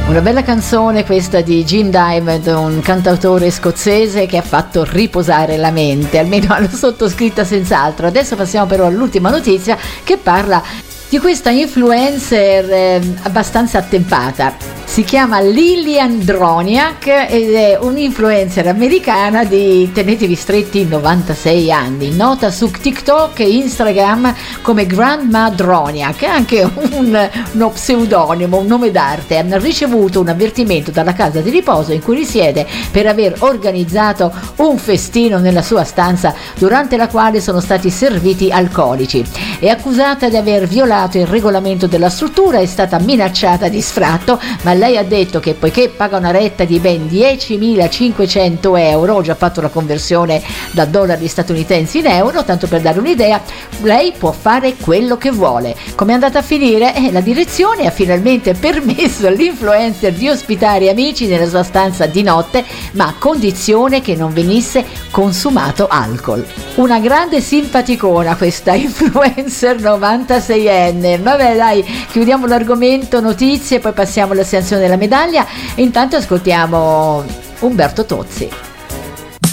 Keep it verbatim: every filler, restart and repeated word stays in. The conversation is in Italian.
Una bella canzone questa di Jim Diamond, un cantautore scozzese che ha fatto riposare la mente, almeno l'ho sottoscritta senz'altro. Adesso passiamo però all'ultima notizia che parla di questa influencer eh, abbastanza attempata. Si chiama Lilian Droniak ed è un'influencer americana di, tenetevi stretti, novantasei anni, nota su TikTok e Instagram come Grandma Droniak, anche un, uno pseudonimo, un nome d'arte. Ha ricevuto un avvertimento dalla casa di riposo in cui risiede per aver organizzato un festino nella sua stanza durante la quale sono stati serviti alcolici. È accusata di aver violato il regolamento della struttura, è stata minacciata di sfratto, ma lei ha detto che poiché paga una retta di ben diecimilacinquecento euro, ho già fatto la conversione da dollari statunitensi in euro, tanto per dare un'idea, lei può fare quello che vuole. Come è andata a finire? Eh, la direzione ha finalmente permesso all'influencer di ospitare amici nella sua stanza di notte, ma a condizione che non venisse consumato alcol. Una grande simpaticona questa influencer novantaseienne. Vabbè, dai, chiudiamo l'argomento notizie, poi passiamo all'assegnazione della medaglia e intanto ascoltiamo Umberto Tozzi.